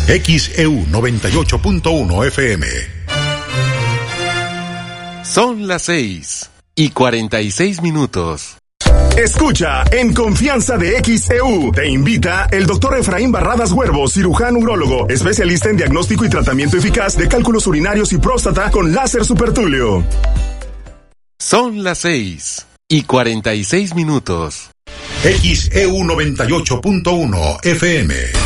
XEU 98.1 FM. Son las 6:46. Escucha En Confianza de XEU. Te invita el doctor Efraín Barradas Huervo, cirujano urólogo, especialista en diagnóstico y tratamiento eficaz de cálculos urinarios y próstata con láser supertulio. Son las 6:46. XEU 98.1 FM.